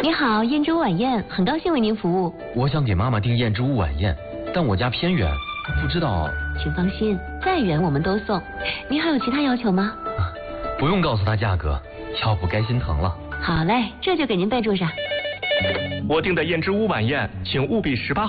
你好，燕之屋晚宴，很高兴为您服务。 我想给妈妈订燕之屋晚宴，但我家偏远，不知道。 请放心，再远我们都送。您还有其他要求吗？ 不用告诉她价格，要不该心疼了。 好嘞，这就给您备注上。 我订的燕之屋晚宴，请务必18